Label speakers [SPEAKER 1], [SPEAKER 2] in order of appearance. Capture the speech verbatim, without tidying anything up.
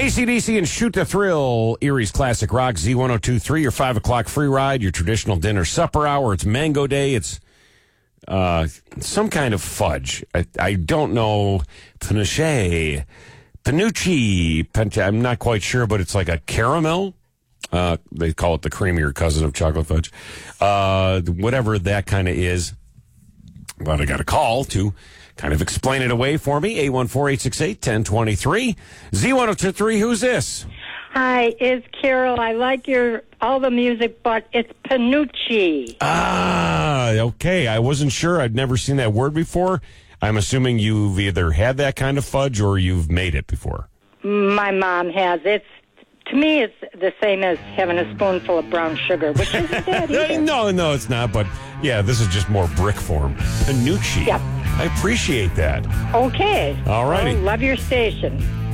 [SPEAKER 1] A C D C and Shoot the Thrill, Erie's Classic Rock, Z ten twenty-three, your five o'clock free ride, your traditional dinner supper hour. It's Mango Day. It's uh, some kind of fudge. I, I don't know. Panache, Panucci, Pent- I'm not quite sure, but it's like a caramel. Uh, they call it the creamier cousin of chocolate fudge. Uh, whatever that kind of is. But I got a call to kind of explain it away for me. eight one four, eight six eight, one zero two three. Z ten twenty-three, who's this?
[SPEAKER 2] Hi, it's Carol. I like your all the music, but it's Panucci.
[SPEAKER 1] Ah, okay. I wasn't sure. I'd never seen that word before. I'm assuming you've either had that kind of fudge or you've made it before.
[SPEAKER 2] My mom has. It's To me, it's the same as having a spoonful of brown sugar, which isn't bad either.
[SPEAKER 1] No, no, it's not. But, yeah, this is just more brick form. Panucci.
[SPEAKER 2] Yep.
[SPEAKER 1] I appreciate that.
[SPEAKER 2] Okay.
[SPEAKER 1] All righty.
[SPEAKER 2] Well, love your station.